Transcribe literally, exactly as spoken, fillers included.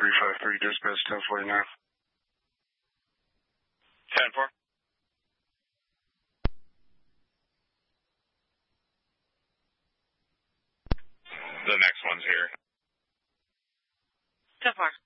three five three, dispatch ten forty-nine. ten four. The next one's here. ten four.